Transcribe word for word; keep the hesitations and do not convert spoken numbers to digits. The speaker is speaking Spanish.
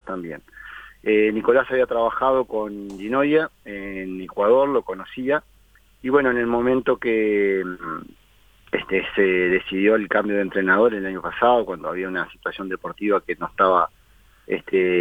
también. Eh, Nicolás había trabajado con Ginoia en Ecuador, lo conocía, y bueno, en el momento que este, se decidió el cambio de entrenador el año pasado, cuando había una situación deportiva que no estaba este,